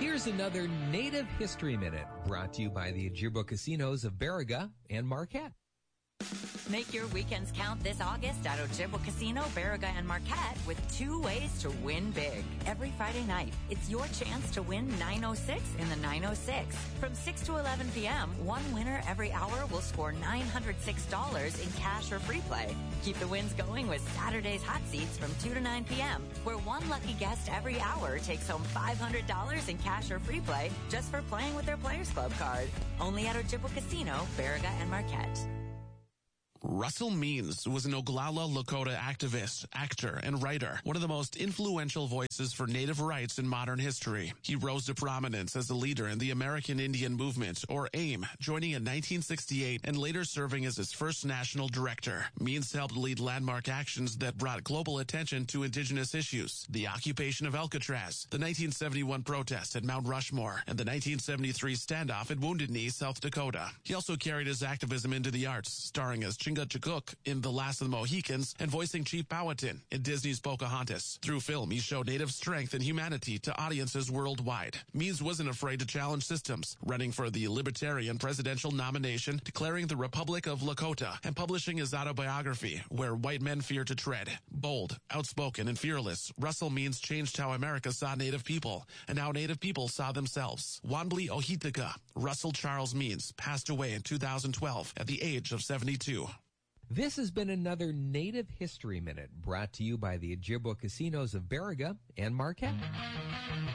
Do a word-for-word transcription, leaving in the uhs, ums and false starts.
Here's another Native History Minute brought to you by the Ojibwa Casinos of Baraga and Marquette. Make your weekends count this August at Ojibwa Casino, Baraga, and Marquette with two ways to win big. Every Friday night, it's your chance to win nine oh six in the nine oh six. From six to eleven p.m., one winner every hour will score nine hundred six dollars in cash or free play. Keep the wins going with Saturday's Hot Seats from two to nine p.m., where one lucky guest every hour takes home five hundred dollars in cash or free play just for playing with their Players Club card. Only at Ojibwa Casino, Baraga, and Marquette. Russell Means was an Oglala Lakota activist, actor, and writer, one of the most influential voices for Native rights in modern history. He rose to prominence as a leader in the American Indian Movement, or AIM, joining in nineteen sixty-eight and later serving as its first national director. Means helped lead landmark actions that brought global attention to indigenous issues, the occupation of Alcatraz, the nineteen seventy-one protest at Mount Rushmore, and the nineteen seventy-three standoff at Wounded Knee, South Dakota. He also carried his activism into the arts, starring as Chingachgook in The Last of the Mohicans and voicing Chief Powhatan in Disney's Pocahontas. Through film, he showed Native strength and humanity to audiences worldwide. Means wasn't afraid to challenge systems, running for the Libertarian presidential nomination, declaring the Republic of Lakota, and publishing his autobiography, Where White Men Fear to Tread. Bold, outspoken, and fearless, Russell Means changed how America saw Native people and how Native people saw themselves. Wanbli Ohitika, Russell Charles Means, passed away in two thousand twelve at the age of seventy-two. This has been another Native History Minute brought to you by the Ojibwa Casinos of Baraga and Marquette.